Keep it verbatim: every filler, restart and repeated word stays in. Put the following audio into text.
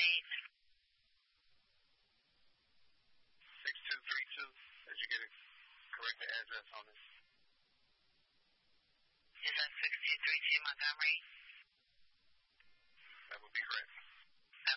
eight. six two three two. Did you get a correct address on this? Is that six two three two Montgomery? That would be correct.